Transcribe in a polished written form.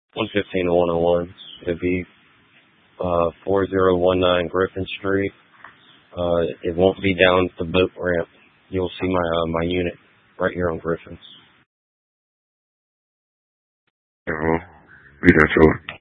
115 to 101. It'd be 4019 Griffin Street. It won't be down the boat ramp. You'll see my unit right here on Griffin. Uh-huh. Be there, sure.